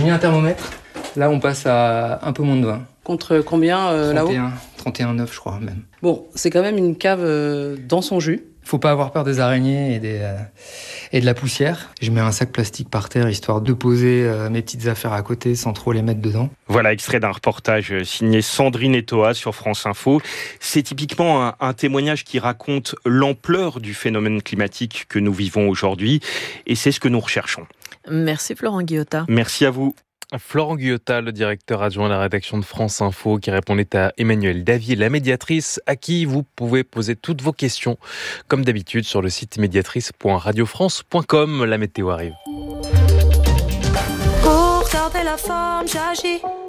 mis un thermomètre. Là, on passe à un peu moins de 20. Contre combien là-haut ? 31,9 je crois même. Bon, c'est quand même une cave dans son jus. Faut pas avoir peur des araignées et de la poussière. Je mets un sac plastique par terre histoire de poser mes petites affaires à côté sans trop les mettre dedans. Voilà, extrait d'un reportage signé Sandrine Etoa sur France Info. C'est typiquement un témoignage qui raconte l'ampleur du phénomène climatique que nous vivons aujourd'hui. Et c'est ce que nous recherchons. Merci Florent Guillotat. Merci à vous. Florent Guillotat, le directeur adjoint à la rédaction de France Info, qui répondait à Emmanuel Davier, la médiatrice, à qui vous pouvez poser toutes vos questions, comme d'habitude, sur le site médiatrice.radiofrance.com. La météo arrive. Pour garder la forme, j'agis.